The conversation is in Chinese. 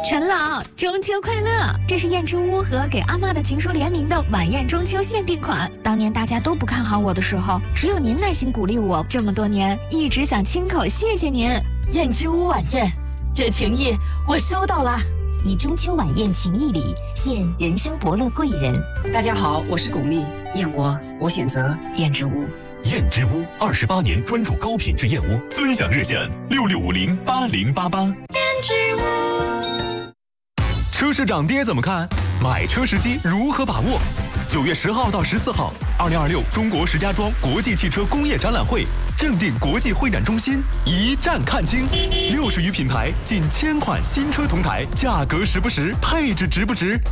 陈老，中秋快乐！这是燕之屋和给阿嬷的情书联名的晚宴中秋限定款。当年大家都不看好我的时候，只有您耐心鼓励我，这么多年一直想亲口谢谢您。 燕之屋晚宴，这情谊我收到了。 以中秋晚宴情谊礼，献人生伯乐贵人。 大家好，我是巩俐，燕窝我选择燕之屋。 燕之屋28年专注高品质燕窝，尊享热线66508088。 燕之屋。 车市涨跌怎么看？买车时机如何把握？9月10号到14号，2026中国石家庄国际汽车工业展览会正定国际会展中心一站看清，60余品牌，近1000款新车同台，价格实不实，配置值不值？